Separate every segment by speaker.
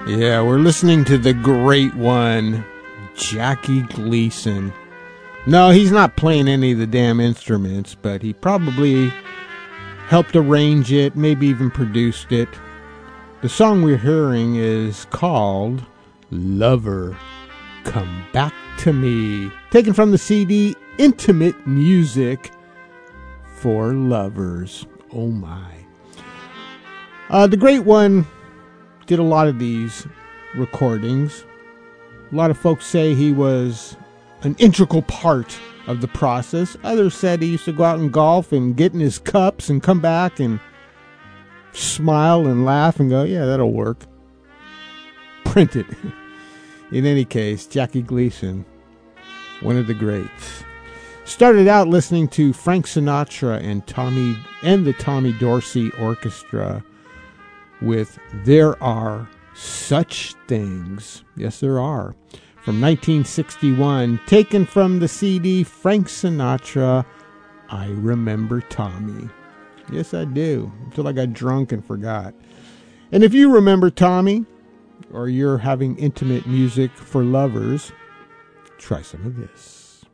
Speaker 1: Yeah, we're listening to the great one, Jackie Gleason. No, he's not playing any of the damn instruments, but he probably helped arrange it, maybe even produced it. The song we're hearing is called Lover, Come Back to Me, taken from the CD Intimate Music for Lovers. Oh my. The great one did a lot of these recordings. A lot of folks say he was an integral part of the process. Others said he used to go out and golf and get in his cups and come back and smile and laugh and go, yeah, that'll work. Print it. In any case, Jackie Gleason, one of the greats. Started out listening to Frank Sinatra and the Tommy Dorsey Orchestra with There Are Such Things. Yes, there are. From 1961, taken from the CD Frank Sinatra, I Remember Tommy. Yes, I do. Until I got drunk and forgot. And if you remember Tommy, or you're having intimate music for lovers, try some of this.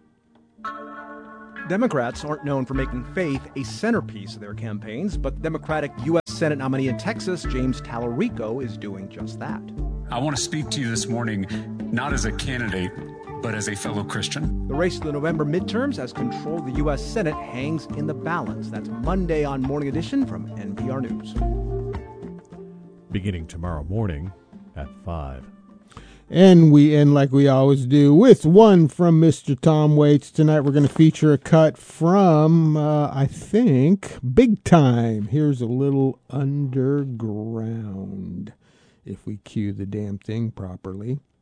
Speaker 2: Democrats aren't known for making faith a centerpiece of their campaigns, but Democratic U.S. Senate nominee in Texas, James Tallarico, is doing just that.
Speaker 3: I want to speak to you this morning, not as a candidate, but as a fellow Christian.
Speaker 2: The race to the November midterms as control of the U.S. Senate hangs in the balance. That's Monday on Morning Edition from NPR News.
Speaker 4: Beginning tomorrow morning at 5.
Speaker 1: And we end like we always do with one from Mr. Tom Waits. Tonight we're going to feature a cut from, I think, Big Time. Here's a little Underground, if we cue the damn thing properly.